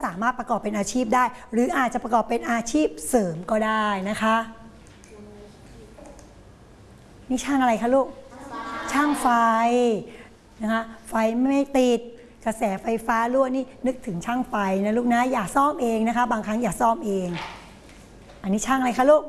สามารถประกอบเป็นอาชีพได้หรืออาจจะประกอบเป็นอาชีพเสริมก็ได้นะคะนี่ช่างอะไรคะลูกช่างไฟนะคะไฟไม่ติดกระแสไฟฟ้ารั่วนี่นึกถึงช่างไฟนะลูกนะอย่าซ่อมเองนะคะบางครั้งอย่าซ่อมเองอันนี้ช่างอะไรคะลูก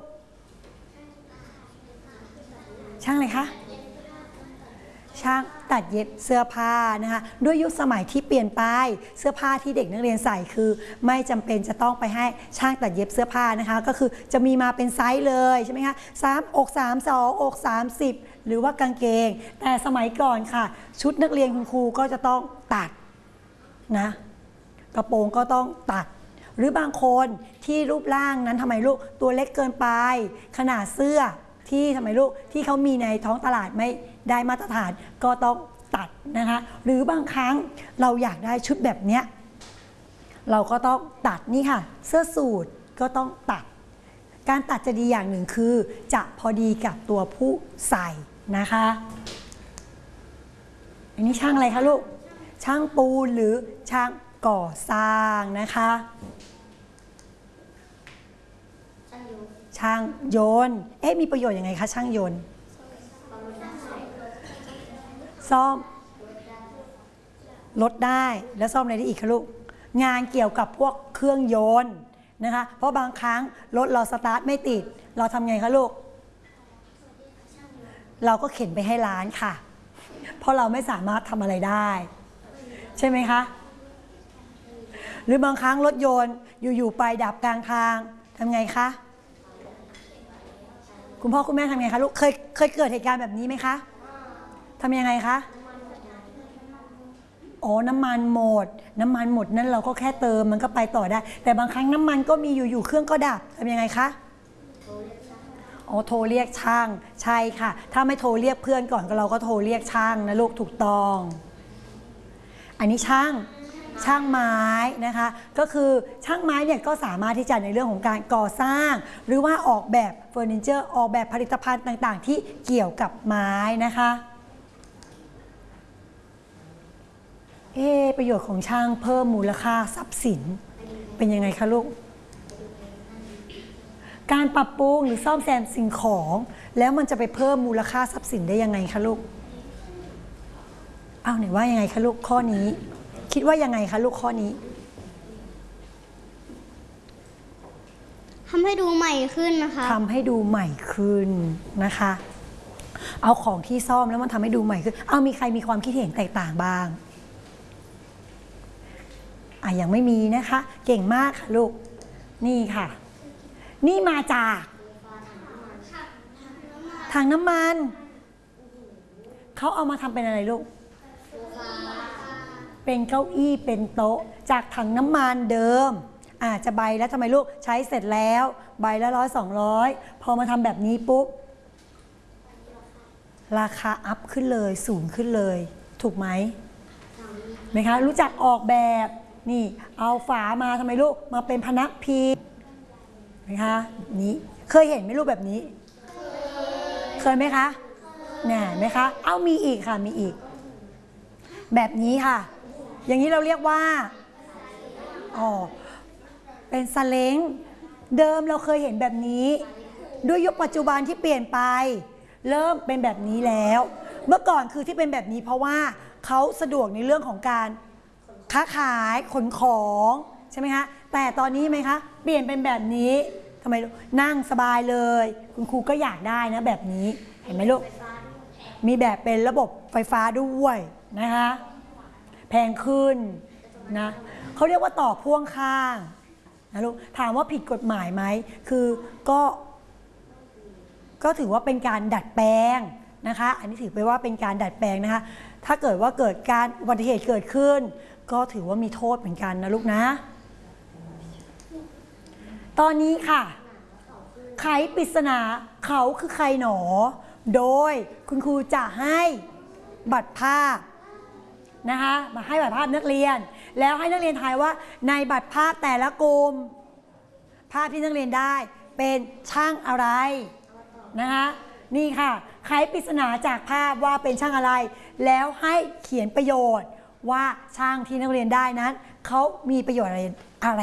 ช่างอะไรคะช่างตัดเย็บเสื้อผ้านะคะด้วยยุคสมัยที่เปลี่ยนไปเสื้อผ้าที่เด็กนักเรียนใส่คือไม่จำเป็นจะต้องไปให้ช่างตัดเย็บเสื้อผ้านะคะก็คือจะมีมาเป็นไซส์เลยใช่ไหมคะอก32อก30หรือว่ากางเกงแต่สมัยก่อนค่ะชุดนักเรียนคุณครูก็จะต้องตัดนะกระโปรงก็ต้องตัดหรือบางคนที่รูปร่างนั้นทำไมลูกตัวเล็กเกินไปขนาดเสื้อที่ทำไมลูกที่เขามีในท้องตลาดไม่ได้มาตรฐานก็ต้องตัดนะคะหรือบางครั้งเราอยากได้ชุดแบบเนี้ยเราก็ต้องตัดนี่ค่ะเสื้อสูทก็ต้องตัดการตัดจะดีอย่างหนึ่งคือจะพอดีกับตัวผู้ใส่นะคะอันนี้ช่างอะไรคะลูกช่างปูนหรือช่างก่อสร้างนะคะช่างโยนมีประโยชน์ยังไงคะช่างโยนซ่อมรถได้แล้วซ่อมอะไรได้อีกคะลูกงานเกี่ยวกับพวกเครื่องยนต์นะคะเพราะบางครั้งรถเราสตาร์ทไม่ติดเราทำไงคะลูกเราก็เข็นไปให้ร้านค่ะเพราะเราไม่สามารถทำอะไรได้ใช่ไหมคะหรือบางครั้งรถยนต์อยู่ๆไปดับกลางทางทำไงคะคุณพ่อคุณแม่ทำไงคะลูกเคยเกิดเหตุการณ์แบบนี้ไหมคะทำยังไงคะน้ำมันหมดนั้นเราก็แค่เติมมันก็ไปต่อได้แต่บางครั้งน้ำมันก็มีอยู่เครื่องก็ดับทำยังไงคะโทรเรียกช่างใช่ค่ะถ้าไม่โทรเรียกเพื่อนก่อนก็เราก็โทรเรียกช่างนะลูกถูกต้องอันนี้ช่างไม้นะคะก็คือช่างไม้เนี่ยก็สามารถที่จะในเรื่องของการก่อสร้างหรือว่าออกแบบเฟอร์นิเจอร์ออกแบบผลิตภัณฑ์ต่างๆที่เกี่ยวกับไม้นะคะประโยชน์ของช่างเพิ่มมูลค่าทรัพย์สินเป็นยังไงคะลูกการปรับปรุงหรือซ่อมแซมสิ่งของแล้วมันจะไปเพิ่มมูลค่าทรัพย์สินได้ยังไงคะลูกไหนว่ายังไงคะลูกข้อนี้คิดว่ายังไงคะลูกข้อนี้ทำให้ดูใหม่ขึ้นนะคะทำให้ดูใหม่ขึ้นนะคะเอาของที่ซ่อมแล้วมันทำให้ดูใหม่ขึ้นมีใครมีความคิดเห็นแตกต่างบ้างยังไม่มีนะคะเก่งมากค่ะลูกนี่ค่ะนี่มาจากถังน้ำมันเขาเอามาทำเป็นอะไรลูกเป็นเก้าอี้เป็นโต๊ะจากถังน้ำมันเดิมจะใบแล้วทำไมลูกใช้เสร็จแล้วใบละ100-200พอมาทำแบบนี้ปุ๊บราคาอัพขึ้นเลยสูงขึ้นเลยถูกไหมคะรู้จักออกแบบนี่เอาฝามาทำไมลูกมาเป็นพนักพิงนะคะนี้เคยเห็นไหมลูกแบบนี้เคยไหมคะเนี่ยไหมคะมีอีกค่ะมีอีกแบบนี้ค่ะอย่างนี้เราเรียกว่าเป็นสเล้งเดิมเราเคยเห็นแบบนี้ด้วยยุคปัจจุบันที่เปลี่ยนไปเริ่มเป็นแบบนี้แล้วเมื่อก่อนคือที่เป็นแบบนี้เพราะว่าเขาสะดวกในเรื่องของการค้าขายขนของใช่ไหมคะแต่ตอนนี้ไหมคะเปลี่ยนเป็นแบบนี้ทำไมนั่งสบายเลยคุณครูก็อยากได้นะแบบนี้เห็นไหมลูกมีแบบเป็นระบบไฟฟ้าด้วยนะคะแพงขึ้นนะเขาเรียกว่าต่อพ่วงข้างนะลูกถามว่าผิดกฎหมายไหมคือก็ถือว่าเป็นการดัดแปลงนะคะอันนี้ถือไปว่าเป็นการดัดแปลงนะคะถ้าเกิดว่าเกิดการอุบัติเหตุเกิดขึ้นก็ถือว่ามีโทษเหมือนกันนะลูกนะตอนนี้ค่ะไขปริศนาเขาคือใครหนอโดยคุณครูจะให้บัตรภาพนะคะมาให้บัตรภาพนักเรียนแล้วให้นักเรียนทายว่าในบัตรภาพแต่ละกลุ่มภาพที่นักเรียนได้เป็นช่างอะไรนะคะนี่ค่ะไขปริศนาจากภาพว่าเป็นช่างอะไรแล้วให้เขียนประโยชน์ว่าช่างที่นักเรียนได้นั้นเขามีประโยชน์อะไร